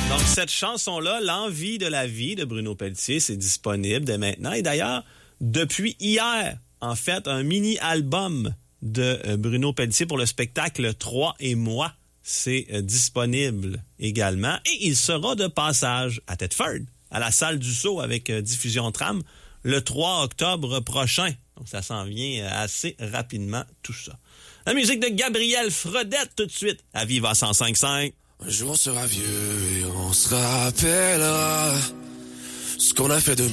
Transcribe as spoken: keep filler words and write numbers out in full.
Donc, cette chanson-là, L'envie de la vie de Bruno Pelletier, c'est disponible dès maintenant. Et d'ailleurs, depuis hier, en fait, un mini-album de Bruno Pelletier pour le spectacle Trois et moi, c'est disponible également. Et il sera de passage à Thetford, à la salle du Sceau avec diffusion tram, le trois octobre prochain. Donc, ça s'en vient assez rapidement, tout ça. La musique de Gabriel Fredette, tout de suite, à Viva cent cinq cinq. Un jour on sera vieux et on se rappellera ce qu'on a fait de